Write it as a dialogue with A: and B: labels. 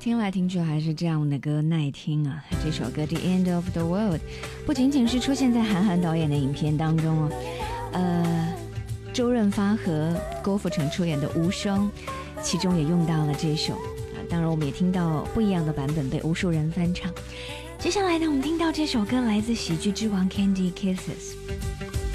A: 听来听去还是这样的歌耐听啊！这首歌《The End of the World》不仅仅是出现在韩寒导演的影片当中哦，周润发和郭富城出演的《无声》，其中也用到了这首啊。当然，我们也听到不一样的版本被无数人翻唱。接下来呢，我们听到这首歌来自喜剧之王 Candy Kisses。